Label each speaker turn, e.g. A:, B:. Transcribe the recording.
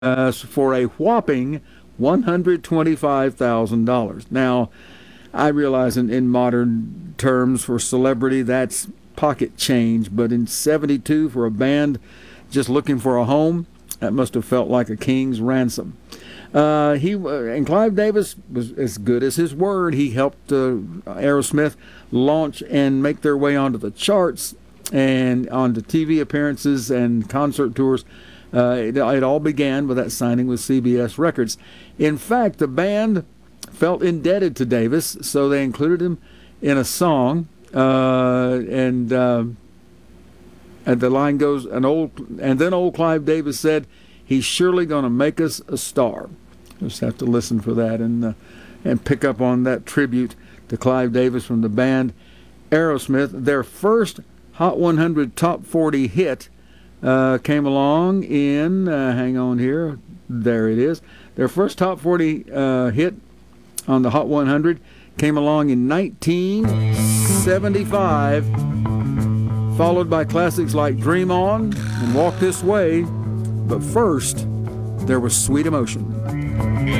A: for a whopping $125,000. Now, I realize in modern terms for celebrity, that's pocket change, but in 72 for a band just looking for a home, that must have felt like a king's ransom. And Clive Davis was as good as his word. He helped Aerosmith launch and make their way onto the charts and onto TV appearances and concert tours. It all began with that signing with CBS Records. In fact, the band felt indebted to Davis, so they included him in a song. And the line goes, and then old Clive Davis said, "He's surely going to make us a star." Just have to listen for that and pick up on that tribute to Clive Davis from the band Aerosmith. Their first Hot 100 Top 40 hit came along in, hang on here, there it is. Their first Top 40 hit on the Hot 100 came along in 1975, followed by classics like Dream On and Walk This Way. But first, there was Sweet Emotion.